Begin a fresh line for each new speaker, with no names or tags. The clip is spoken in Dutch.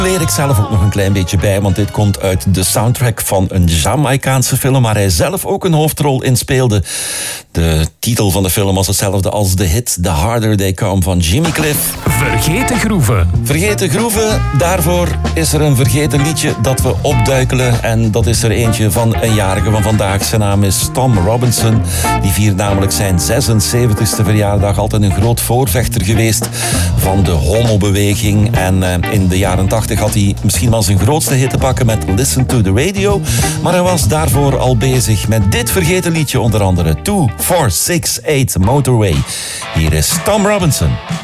Leer ik zelf ook nog een klein beetje bij, want dit komt uit de soundtrack van een Jamaicaanse film waar hij zelf ook een hoofdrol in speelde. De titel van de film was hetzelfde als de hit The Harder They Come van Jimmy Cliff.
Vergeten groeven.
Vergeten groeven, daarvoor is er een vergeten liedje dat we opduikelen. En dat is er eentje van een jarige van vandaag. Zijn naam is Tom Robinson. Die viert namelijk zijn 76e verjaardag. Altijd een groot voorvechter geweest van de homobeweging. En in de jaren 80 had hij misschien wel zijn grootste hit te pakken met Listen to the Radio. Maar hij was daarvoor al bezig met dit vergeten liedje onder andere. 2468 Motorway. Hier is Tom Robinson.